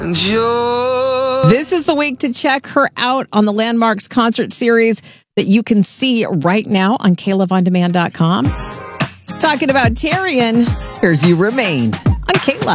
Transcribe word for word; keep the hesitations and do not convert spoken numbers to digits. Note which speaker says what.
Speaker 1: This is the week to check her out on the Landmarks concert series that you can see right now on K Love On Demand dot com. Talking about Taryn, here's You Remain on K Love.